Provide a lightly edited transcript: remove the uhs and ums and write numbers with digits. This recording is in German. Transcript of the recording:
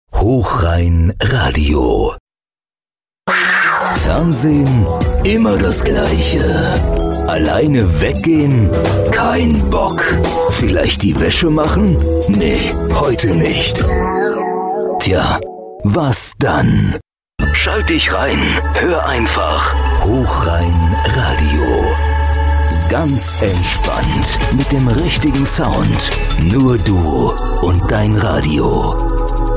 Hochrhein Radio. Fernsehen, immer das Gleiche. Alleine weggehen? Kein Bock. Vielleicht die Wäsche machen? Nee, heute nicht. Tja, was dann? Schalt dich rein, hör einfach Hochrhein Radio. Ganz entspannt, mit dem richtigen Sound. Nur du und dein Radio.